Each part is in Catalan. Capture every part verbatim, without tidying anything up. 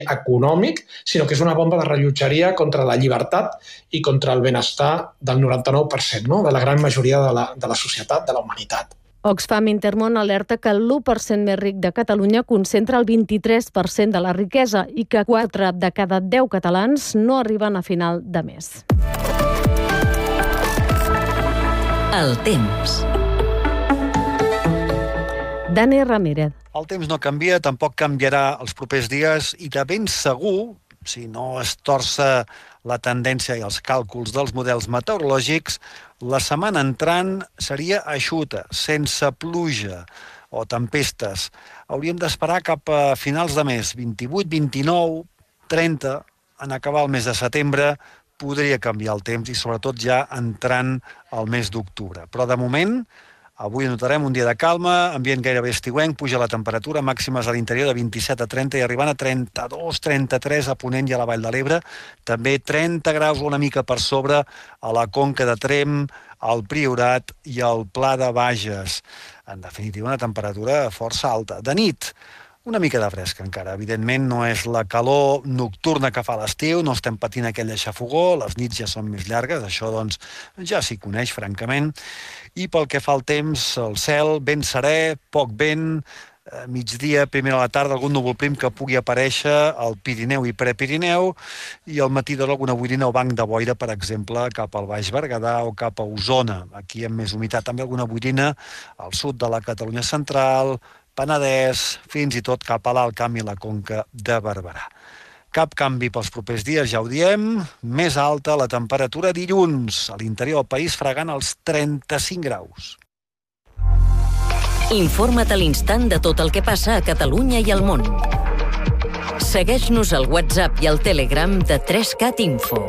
econòmic, sinó que és una bomba de rellotgeria contra la llibertat i contra el benestar del noranta-nou per cent, no? De la gran majoria de la, de la societat, de la humanitat. Oxfam Intermón alerta que l'u per cent més ric de Catalunya concentra el vint-i-tres per cent de la riquesa i que quatre de cada deu catalans no arriben a final de mes. El temps. Dani Ramírez. El temps no canvia, tampoc canviarà els propers dies i de ben segur, si no es torça la tendència i els càlculs dels models meteorològics, la setmana entrant seria eixuta, sense pluja o tempestes. Hauríem d'esperar cap a finals de mes, vint-i-vuit, vint-i-nou, trenta, en acabar el mes de setembre, podria canviar el temps i sobretot ja entrant al mes d'octubre. Però de moment, avui notarem un dia de calma, ambient gairebé estiuenc, puja la temperatura, màximes a l'interior de vint-i-set a trenta i arribant a trenta-dos, trenta-tres a Ponent i a la Vall de l'Ebre. També trenta graus una mica per sobre a la Conca de Tremp, al Priorat i al Pla de Bages. En definitiva, una temperatura força alta. De nit, una mica de fresca encara. Evidentment no és la calor nocturna que fa l'estiu, no estem patint aquella xafogó, les nits ja són més llargues, això doncs ja s'hi coneix francament. I pel que fa al temps, el cel ben serè, poc vent, migdia, primera a la tarda, algun núvol prim que pugui aparèixer al Pirineu i Prepirineu, i al matí d'hora alguna boirina o banc de boira, per exemple, cap al Baix Berguedà o cap a Osona. Aquí amb més humitat, també alguna boirina al sud de la Catalunya central, Penedès, fins i tot cap a l'Alt Camp i la Conca de Barberà. Cap canvi pels propers dies, ja ho diem. Més alta la temperatura dilluns, a l'interior del país fregant els trenta-cinc graus. Informa't a l'instant de tot el que passa a Catalunya i al món. Segueix-nos al WhatsApp i al Telegram de tres cat Info.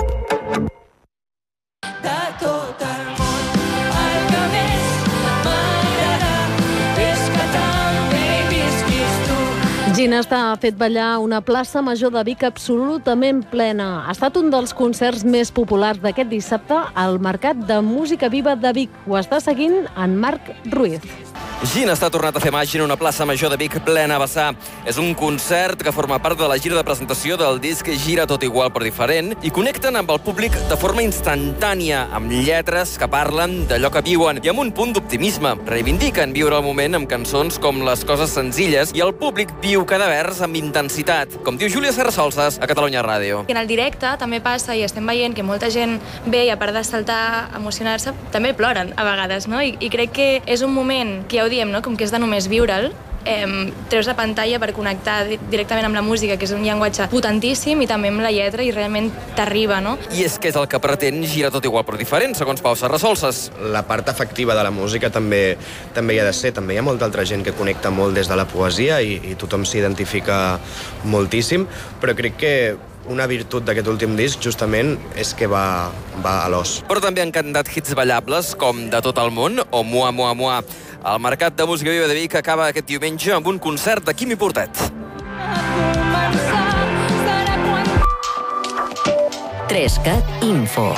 Ginesta ha fet ballar una plaça major de Vic absolutament plena. Ha estat un dels concerts més populars d'aquest dissabte al Mercat de Música Viva de Vic. Ho està seguint en Marc Ruiz. Ginesta ha tornat a fer màgia en una plaça major de Vic plena a vessar. És un concert que forma part de la gira de presentació del disc Gira tot igual però diferent i connecten amb el públic de forma instantània, amb lletres que parlen d'allò que viuen i amb un punt d'optimisme. Reivindiquen viure el moment amb cançons com Les coses senzilles i el públic viu cada vers amb intensitat, com diu Júlia Serrasolses a Catalunya Ràdio. En el directe també passa i estem veient que molta gent ve i a part de saltar, emocionar-se, també ploren a vegades, no? I, i crec que és un moment que ja ho diem, no? Com que és de només viure'l, eh, treus la pantalla per connectar directament amb la música, que és un llenguatge potentíssim, i també amb la lletra, i realment t'arriba, no? I és que és el que pretén Gira tot igual però diferent, segons Pau Serrasolses. La part afectiva de la música també, també hi ha de ser. També hi ha molta altra gent que connecta molt des de la poesia i, i tothom s'identifica moltíssim, però crec que una virtut d'aquest últim disc, justament, és que va, va a l'os. Però també han cantat hits ballables, com De tot el món o Mua, Mua, Mua. El Mercat de Música Viva de Vic acaba aquest diumenge amb un concert de Quimi Portet. tres cat Info.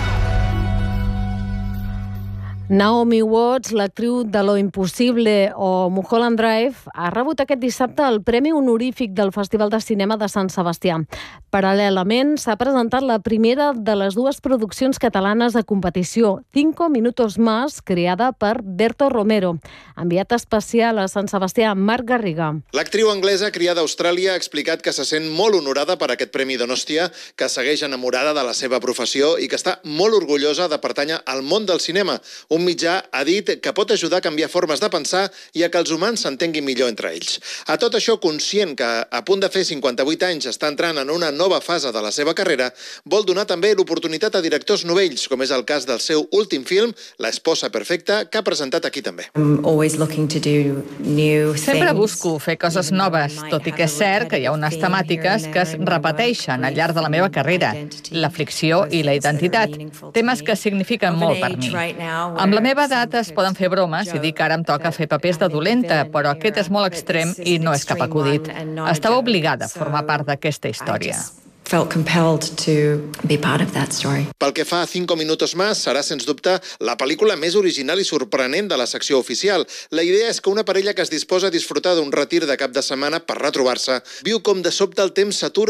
Naomi Watts, l'actriu de Lo Impossible o Mulholland Drive, ha rebut aquest dissabte el Premi Honorífic del Festival de Cinema de Sant Sebastià. Paral·lelament, s'ha presentat la primera de les dues produccions catalanes de competició, Cinco Minutos Más, creada per Berto Romero. Enviat especial a Sant Sebastià, Marc Garriga. L'actriu anglesa, criada a Austràlia, ha explicat que se sent molt honorada per aquest Premi Donostia, que segueix enamorada de la seva professió i que està molt orgullosa de pertànyer al món del cinema. Un mitjà ha dit que pot ajudar a canviar formes de pensar i a que els humans s'entenguin millor entre ells. A tot això, conscient que a punt de fer cinquanta-vuit anys està entrant en una nova fase de la seva carrera, vol donar també l'oportunitat a directors novells, com és el cas del seu últim film, La esposa perfecta, que ha presentat aquí també. Sempre busco fer coses noves, tot i que és cert que hi ha unes temàtiques que es repeteixen al llarg de la meva carrera, la fricció i la identitat, temes que signifiquen molt per mi. Amb la meva edat es poden fer bromes i dir que ara em toca fer papers de dolenta, però aquest és molt extrem i no és cap acudit. Estava obligada a formar part d'aquesta història. felt compelled to be part of that story. Pel que fa a Cinco Minutos Más, serà, sens dubte, la pel·lícula més original i sorprenent de la secció oficial. La idea és que una parella que es disposa a disfrutar d'un retir de cap de setmana per retrobar-se viu com de sobte el temps s'atura